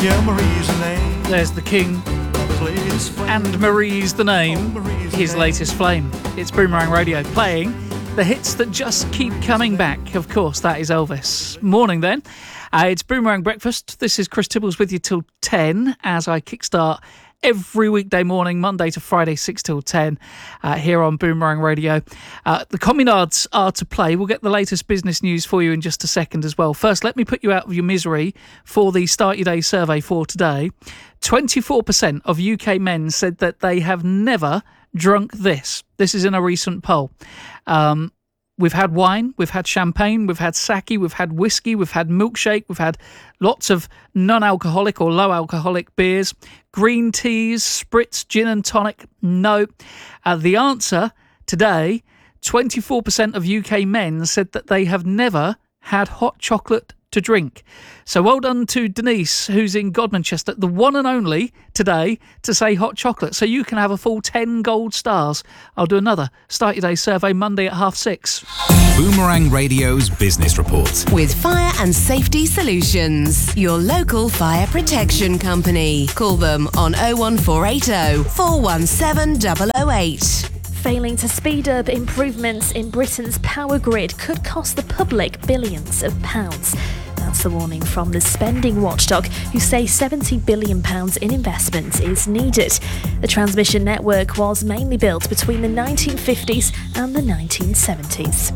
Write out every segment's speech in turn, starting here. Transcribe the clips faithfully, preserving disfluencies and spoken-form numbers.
Yeah, Marie's the name. There's the King. And Marie's the name. His latest flame. It's Boomerang Radio playing the hits that just keep coming back. Of course, that is Elvis. Morning then. Uh, it's Boomerang Breakfast. This is Chris Tibbles with you till ten as I kickstart every weekday morning, Monday to Friday, six till ten, uh, here on Boomerang Radio. Uh, the Communards are to play. We'll get the latest business news for you in just a second as well. First, let me put you out of your misery for the Start Your Day survey for today. twenty-four percent of U K men said that they have never drunk this. This is in a recent poll. Um, We've had wine, we've had champagne, we've had sake, we've had whiskey, we've had milkshake, we've had lots of non-alcoholic or low-alcoholic beers, green teas, spritz, gin and tonic. No. Uh, the answer today, twenty-four percent of U K men said that they have never had hot chocolate to drink. So well done to Denise, who's in Godmanchester, the one and only today to say hot chocolate. So you can have a full ten gold stars. I'll do another Start Your Day survey Monday at half six. Boomerang Radio's Business Report. With Fire and Safety Solutions, your local fire protection company. Call them on oh one four eight oh, four one seven oh oh eight. Failing to speed up improvements in Britain's power grid could cost the public billions of pounds. That's the warning from the spending watchdog, who say seventy billion pounds in investment is needed. The transmission network was mainly built between the nineteen fifties and the nineteen seventies.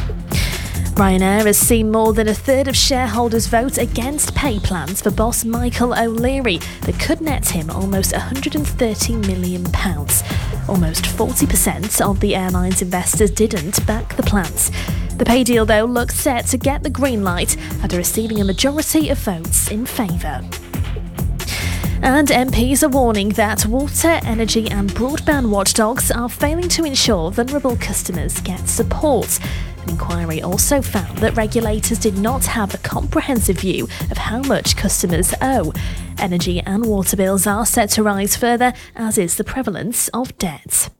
Ryanair has seen more than a third of shareholders vote against pay plans for boss Michael O'Leary that could net him almost one hundred thirty million pounds. Almost forty percent of the airline's investors didn't back the plans. The pay deal, though, looks set to get the green light after receiving a majority of votes in favour. And M Ps are warning that water, energy and broadband watchdogs are failing to ensure vulnerable customers get support. An inquiry also found that regulators did not have a comprehensive view of how much customers owe. Energy and water bills are set to rise further, as is the prevalence of debt.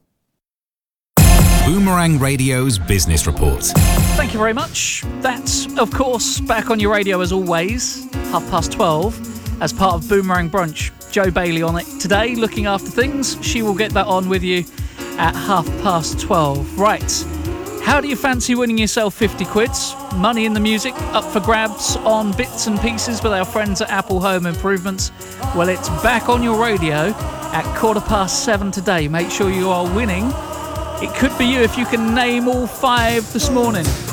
Boomerang Radio's Business Report. Thank you very much. That's, of course, back on your radio as always, half past twelve, as part of Boomerang Brunch. Jo Bailey on it today, looking after things. She will get that on with you at half past twelve. Right. How do you fancy winning yourself fifty quids? Money in the music, up for grabs on Bits and Pieces with our friends at Apple Home Improvements. Well, it's back on your radio at quarter past seven today. Make sure you are winning. It could be you if you can name all five this morning.